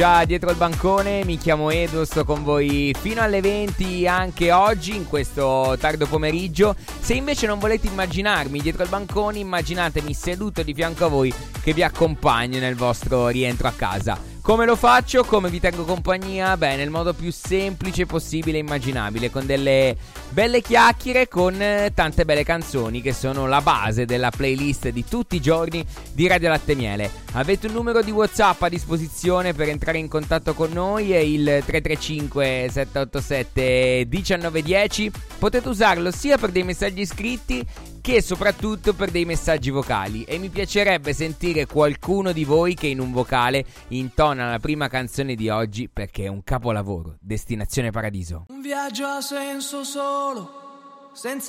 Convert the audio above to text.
Già dietro il bancone, mi chiamo Edo, sto con voi fino alle 20 anche oggi in questo tardo pomeriggio. Se invece non volete immaginarmi dietro il bancone, immaginatemi seduto di fianco a voi che vi accompagno nel vostro rientro a casa. Come lo faccio? Come vi tengo compagnia? Beh, nel modo più semplice possibile e immaginabile, con delle belle chiacchiere, con tante belle canzoni che sono la base della playlist di tutti i giorni di Radio Latte Miele. Avete un numero di WhatsApp a disposizione per entrare in contatto con noi, è il 335 787 1910. Potete usarlo sia per dei messaggi scritti che soprattutto per dei messaggi vocali, e mi piacerebbe sentire qualcuno di voi che in un vocale intona la prima canzone di oggi, perché è un capolavoro. Destinazione Paradiso. Un viaggio a senso solo, senza